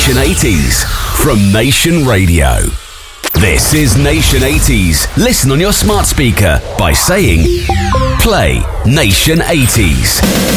Nation 80s from Nation Radio. This is Nation 80s. Listen on your smart speaker by saying, play Nation 80s.